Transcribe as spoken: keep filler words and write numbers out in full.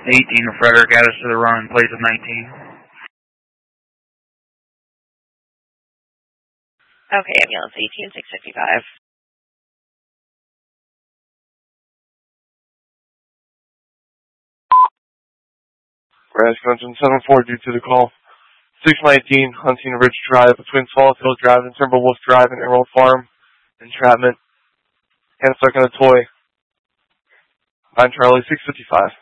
eighteen of Frederick, add us to the run in place of nineteen. Okay, ambulance eighteen six fifty-five. Brass Conjun seven four due to the call. six nineteen, Hunting Ridge Drive, between Falls Hill Drive and Timberwolf Drive and Emerald Farm. Entrapment. Hand stuck on a toy. nine Charlie six fifty-five.